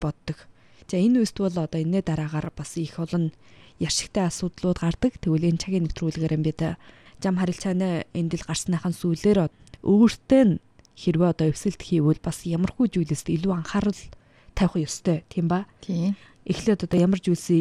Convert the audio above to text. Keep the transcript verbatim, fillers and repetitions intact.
боддог. За энэ үст бол одоо энэ дараагаар бас их олон яшигтай асуудлууд гардаг. Тэгвэл энэ цагийн нэвтрүүлгээр юм бид зам харилцааны эндэл гарсныхан сүүлээр өөртөө нь хэрвээ одоо эвсэлт хийвэл бас ямархуу зүйлст илүү анхаарал тавих ёстой тийм ба. Тийм. Эхлээд одоо ямар зүйлсийг